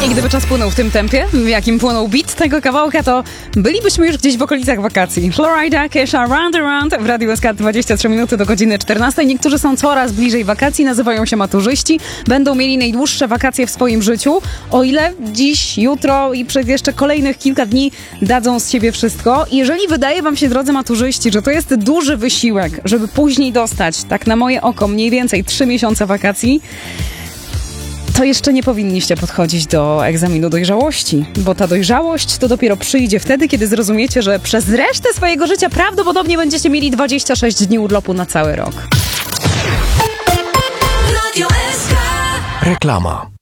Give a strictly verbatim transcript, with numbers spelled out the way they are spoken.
I gdyby czas płynął w tym tempie, w jakim płynął beat tego kawałka, to bylibyśmy już gdzieś w okolicach wakacji. Florida, Kesha, Round Around w Radiu S K dwadzieścia trzy minuty do godziny czternastej. Niektórzy są coraz bliżej wakacji, nazywają się maturzyści. Będą mieli najdłuższe wakacje w swoim życiu, o ile dziś, jutro i przez jeszcze kolejnych kilka dni dadzą z siebie wszystko. Jeżeli wydaje wam się, drodzy maturzyści, że to jest duży wysiłek, żeby później dostać, tak na moje oko, mniej więcej trzy miesiące wakacji, to jeszcze nie powinniście podchodzić do egzaminu dojrzałości, bo ta dojrzałość to dopiero przyjdzie wtedy, kiedy zrozumiecie, że przez resztę swojego życia prawdopodobnie będziecie mieli dwadzieścia sześć dni urlopu na cały rok. Reklama.